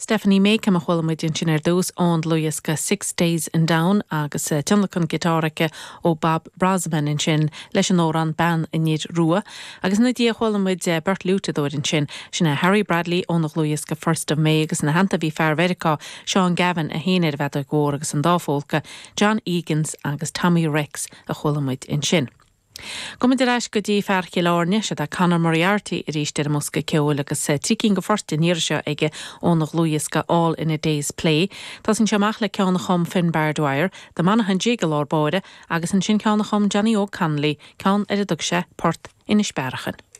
Stephanie Macam a chhuilamid in sin dús ón luasca 6 Days in Down agus tianlachan gitáracha ó Bob Brosman in sin leis an órán ban in níd rua agus na dí a chhuilamid Bert Lutadóir in sin sinna Harry Bradley ón luasca 1st of May agus na hananta bhí fear Verica Sean Gavin a héanaad bhead a gór agus an dáfólca John Egan's agus Tommy Rex a chhuilamid in sin. Gomid eis go dtí fearcha lárne se a Conor Moriarty i ríiste a musca ceol agus tícinn go forsta níir seo ige ónach luasca All in a Day's Play. Tás an seamach le ceannach chum Finn Bardwire, de manachan jígal orbáide agus an sin ceannach chum Johnny O'Connelly ceann ar a dug sé port ina sperachan.